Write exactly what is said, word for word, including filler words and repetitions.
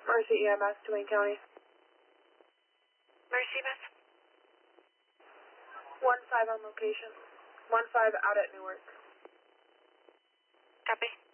Mercy E M S, Duane County. Mercy, Miss. One five on location. One five out at Newark. Copy.